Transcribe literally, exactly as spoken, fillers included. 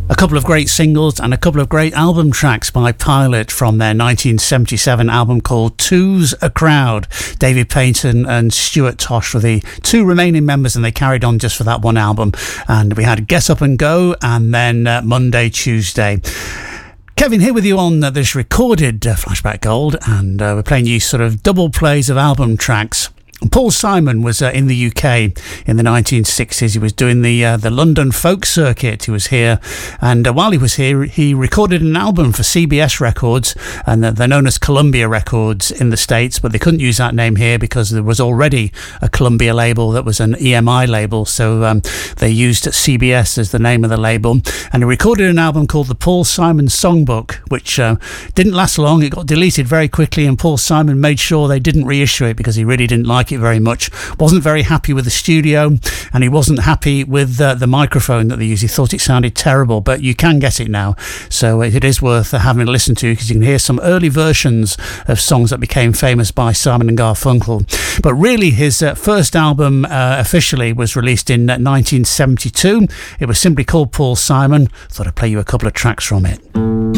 A couple of great singles and a couple of great album tracks by Pilot from their nineteen seventy-seven album called Two's a Crowd. David Payton and Stuart Tosh were the two remaining members, and they carried on just for that one album. And we had Get Up and Go, and then uh, Monday, Tuesday. Kevin here with you on uh, this recorded uh, Flashback Gold, and uh, we're playing you sort of double plays of album tracks. Paul Simon was uh, in the U K in the nineteen sixties. He was doing the uh, the London folk circuit. He was here, and uh, while he was here, he recorded an album for C B S Records, and uh, they're known as Columbia Records in the States, but they couldn't use that name here because there was already a Columbia label that was an E M I label, so um, they used C B S as the name of the label, and he recorded an album called the Paul Simon Songbook, which uh, didn't last long. It got deleted very quickly, and Paul Simon made sure they didn't reissue it because he really didn't like it very much. Wasn't very happy with the studio, and he wasn't happy with uh, the microphone that they used. He thought it sounded terrible, but you can get it now, so it is worth having a listen to, because you can hear some early versions of songs that became famous by Simon and Garfunkel. But really his uh, first album uh, officially was released in uh, nineteen seventy-two. It was simply called Paul Simon. Thought I'd play you a couple of tracks from it.